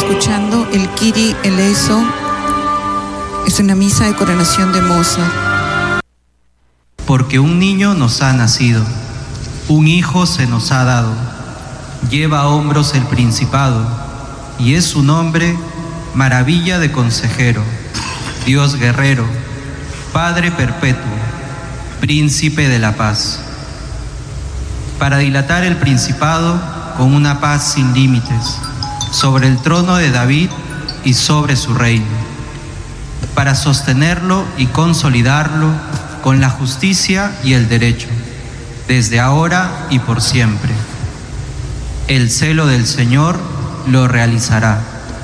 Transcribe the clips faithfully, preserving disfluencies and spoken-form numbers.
escuchando el Kyrie eleison. Es una misa de coronación de Mozart. Porque un niño nos ha nacido, un hijo se nos ha dado, lleva a hombros el principado, y es su nombre maravilla de consejero, Dios guerrero, Padre perpetuo, príncipe de la paz. Para dilatar el principado con una paz sin límites, sobre el trono de David y sobre su reino, para sostenerlo y consolidarlo con la justicia y el derecho, desde ahora y por siempre. El celo del Señor lo realizará.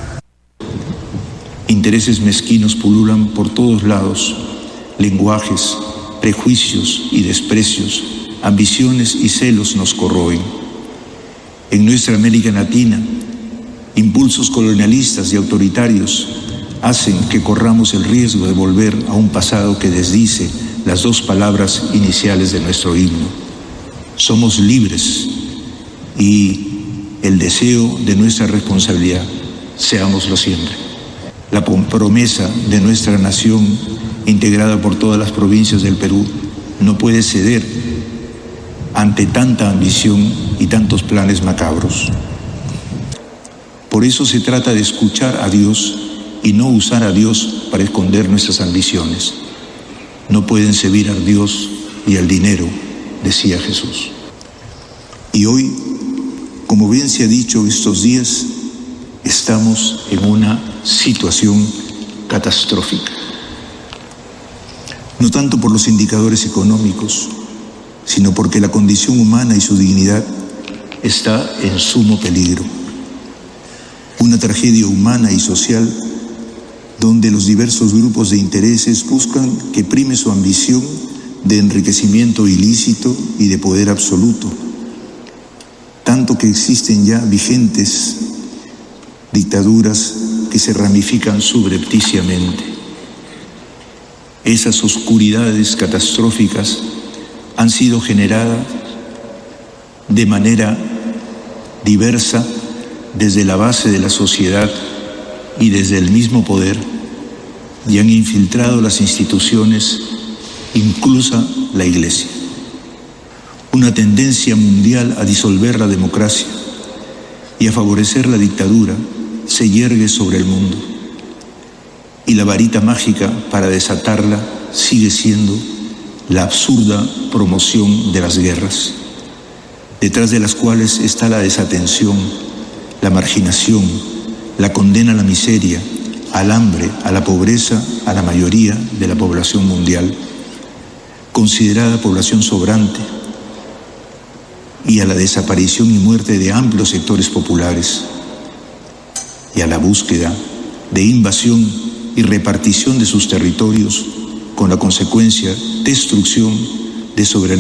Intereses mezquinos pululan por todos lados, lenguajes, prejuicios y desprecios, ambiciones y celos nos corroen. En nuestra América Latina, impulsos colonialistas y autoritarios hacen que corramos el riesgo de volver a un pasado que desdice las dos palabras iniciales de nuestro himno. Somos libres y el deseo de nuestra responsabilidad, seámoslo siempre. La promesa de nuestra nación, integrada por todas las provincias del Perú, no puede ceder ante tanta ambición y tantos planes macabros. Por eso se trata de escuchar a Dios y no usar a Dios para esconder nuestras ambiciones. No pueden servir a Dios y al dinero, decía Jesús. Y hoy, como bien se ha dicho estos días, estamos en una situación catastrófica. No tanto por los indicadores económicos, sino porque la condición humana y su dignidad está en sumo peligro. Una tragedia humana y social donde los diversos grupos de intereses buscan que prime su ambición de enriquecimiento ilícito y de poder absoluto, tanto que existen ya vigentes dictaduras que se ramifican subrepticiamente. Esas oscuridades catastróficas han sido generadas de manera diversa desde la base de la sociedad y desde el mismo poder, y han infiltrado las instituciones, inclusa la Iglesia. Una tendencia mundial a disolver la democracia y a favorecer la dictadura se yergue sobre el mundo, y la varita mágica para desatarla sigue siendo la absurda promoción de las guerras, detrás de las cuales está la desatención, la marginación, la condena a la miseria, al hambre, a la pobreza, a la mayoría de la población mundial, considerada población sobrante, y a la desaparición y muerte de amplios sectores populares, y a la búsqueda de invasión y repartición de sus territorios con la consecuencia destrucción de soberanía